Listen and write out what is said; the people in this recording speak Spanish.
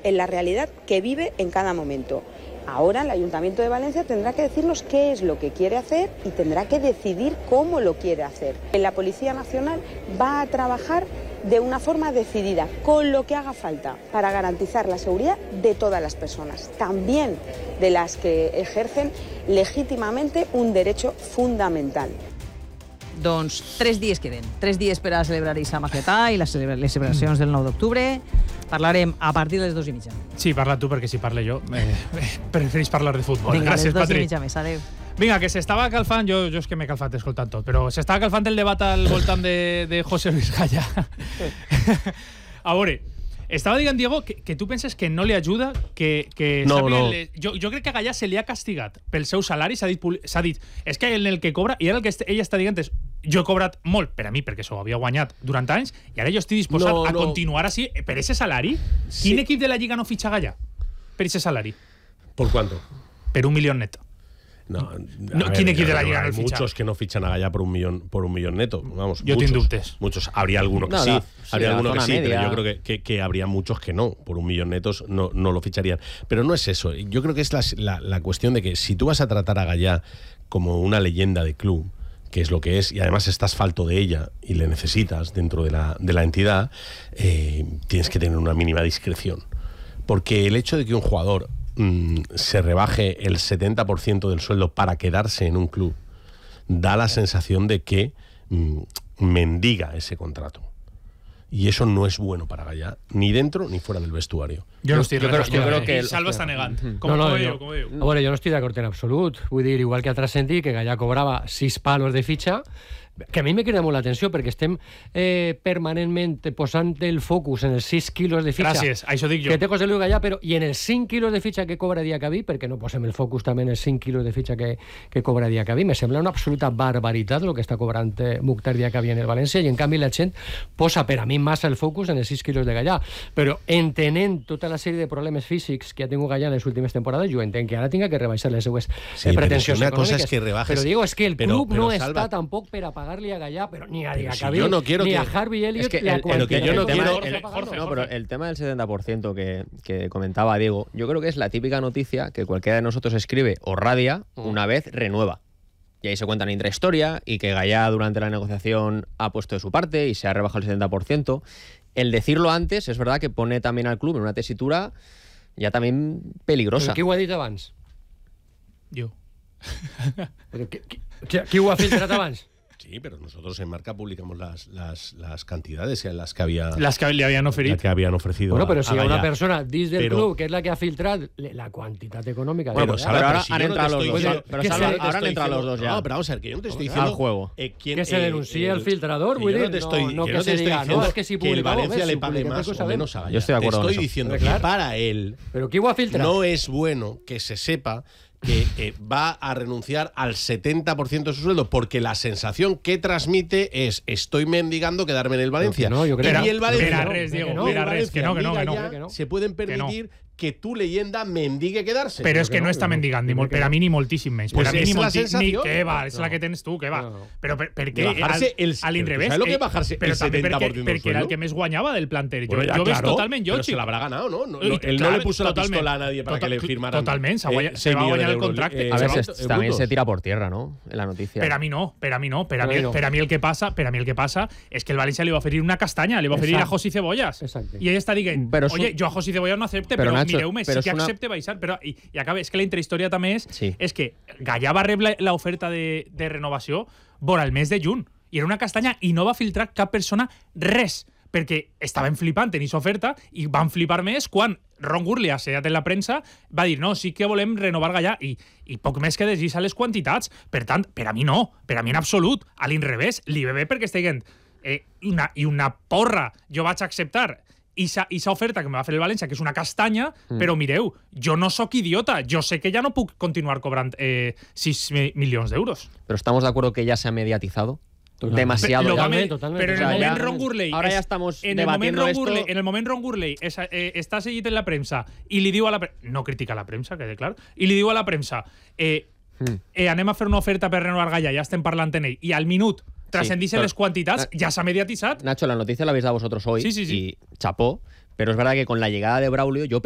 en la realidad que vive en cada momento. Ahora el Ayuntamiento de Valencia tendrá que decirnos qué es lo que quiere hacer y tendrá que decidir cómo lo quiere hacer. La Policía Nacional va a trabajar de una forma decidida, con lo que haga falta, para garantizar la seguridad de todas las personas, también de las que ejercen legítimamente un derecho fundamental. Doncs 3 dies queden. 3 dies per a celebrar Issa Majetà i les celebracions del 9 d'octubre. Parlarem a partir de les 2:30. Sí, parla tu, perquè si parle jo preferís parlar de futbol. Vinga, Gràcies, Patri. les 2:30 més. Adéu. Vinga, que s'estava calfant, jo és que m'he calfat escoltant tot, però s'estava calfant el debat al voltant de José Luis Gaya. A veure, estava dient, Diego, que tu penses que no li ajuda, que no. Jo crec que a Gaya se li ha castigat pel seu salari, s'ha dit, és que en el que cobra, i ara el que ella està dient és, jo he cobrat molt per a mi, perquè s'ho havia guanyat durant anys, i ara jo estic disposat a continuar així, per ese salari. Sí. Quin equip de la Lliga no fitxa Gaya per ese salari? ¿Por cuánto? Per 1 milió neto. ¿Quién equipo de la Liga no hay ficha? Muchos que no fichan a Gaya por un millón neto. Vamos, yo tengo dudas. Muchos. Habría alguno que sí. Habría alguno que sí, pero yo creo que habría muchos que no. Por 1 millón netos no lo ficharían. Pero no es eso. Yo creo que es la cuestión de que si tú vas a tratar a Gaya como una leyenda de club, que es lo que es, y además estás falto de ella y le necesitas dentro de la entidad, tienes que tener una mínima discreción. Porque el hecho de que un jugador se rebaje el 70% del sueldo para quedarse en un club da la sensación de que mendiga ese contrato. Y eso no es bueno para Gaya, ni dentro ni fuera del vestuario. Yo creo que Salva està negant. A veure, jo no estic d'acord en absolut. Vull dir, igual que ha transcendit que Gaya cobrava 6 palos de fitxa, que a mi me crida molt l'atenció perquè estem permanentment posant el focus en els 6 quilos de fitxa. Gràcies, això dic jo. Que té José Luis Gaya, però i en els 5 quilos de fitxa que cobra Diacabí, perquè no posem el focus també en els 5 quilos de fitxa que cobra Diacabí. Me sembla una absoluta barbaritat el que està cobrant Mukhtar Diacabí en el València, i en canvi la gent posa per a mi massa el focus en els 6 quilos de Gaya. Però entenent tota la sèrie de problemes físics que ha tingut Gaya en les últimes temporades, jo entenc que ara tinga que rebaixar les seues pretensions econòmiques. Però digo, és que el club no està tampoc per a pagar-li a Gaya, però ni a Diacabí, ni a Harvey Elliott, la No, pero el tema del 70% que comentaba Diego, yo creo que es la típica noticia que cualquiera de nosotros escribe o radia, una vez renueva. Y ahí se cuenta una intrahistoria y que Gaya durante la negociación ha puesto de su parte y se ha rebajado el 70%. El decirlo antes es verdad que pone también al club en una tesitura ya también peligrosa. Però qui ho ha dit abans? Jo. Qui ho ha filtrat abans? Sí, pero nosotros en Marca publicamos las cantidades en las que había le habían ofrecido. Bueno, pero si hay una persona dins del club que es la que ha filtrado la cantidad económica. Bueno, pero ahora han entrado los dos. Ahora han entrado los dos ya. No, pero vamos a ver, que yo no te estoy diciendo al juego. Que se denuncie el filtrador, no que se diga, no, es que si el Valencia le pague más o menos a Gaya. Yo estoy de acuerdo. Te estoy diciendo que para él no es bueno que se sepa que va a renunciar al 70% de su sueldo, porque la sensación que transmite es: estoy mendigando quedarme en el Valencia. No, yo creo y el Valencia, que no. se pueden permitir que tu leyenda mendigue quedarse. Però és que no està mendigant, ni molt, per a mi ni moltíssim menys. Per a mi ni moltíssim. Que va, és la que tens tu, que va. Però perquè a l'inrevés... ¿Sabes lo que es bajarse el 70% perquè era el que més guanyava del planter. Bueno, jo ves totalment pero se Jochi. la habrá ganado, ¿no? Él no le puso la pistola a nadie para que le firmaran. Totalment, se va a guanyar el contracte. A ver, también se tira por tierra, ¿no? En la noticia. Per a mi no. Per a mi el que passa és que el València li va oferir una castanya, li va oferir a José Cebollas. I ell està dient, oye, jo a José Cebollas no acepte, però mireu-me, sí que accepte baixar. I acaba, és que la intrahistòria també és que Gaya va rebre l'oferta de renovació vora el mes de juny, i era una castanya i no va filtrar cap persona res, perquè estaven flipant en aquesta oferta i van flipar més quan Ron Gurley, assegut en la premsa, va dir no, sí que volem renovar Gaya, i poc més que desllisa les quantitats. Per tant, per a mi no, per a mi en absolut. A l'inrevés, li ve bé perquè estiguen una porra jo vaig acceptar i s'ha oferta que me va fer el València, que és una castanya, però mireu, jo no sóc idiota, jo sé que ja no puc continuar cobrant 6 milions d'euros. Pero estamos de acuerdo que ya se ha mediatizado demasiado. Totalmente. Pero en el moment Ron Gurley... Ahora ya estamos debatiendo esto... En el moment Ron Gurley està seguit en la premsa i li diu a la premsa... No critica la premsa, quede clar. I li diu a la premsa anem a fer una oferta per renovar Gaya, ja estem parlant en ell. I al minut trascendís les quantitats, ya se ha mediatizado. Nacho, la noticia la habéis dado vosotros hoy. Sí. Y chapó, pero es verdad que con la llegada de Braulio yo